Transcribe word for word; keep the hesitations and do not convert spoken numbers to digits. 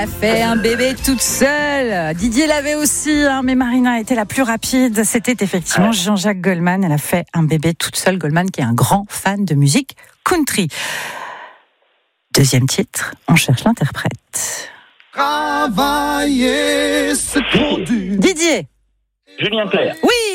Elle a fait un bébé toute seule. Didier l'avait aussi, hein, mais Marina était la plus rapide. C'était effectivement Jean-Jacques Goldman. Elle a fait un bébé toute seule. Goldman qui est un grand fan de musique country. Deuxième titre, on cherche l'interprète. Travailler, c'est trop dur. Didier. Julien Clerc. Oui.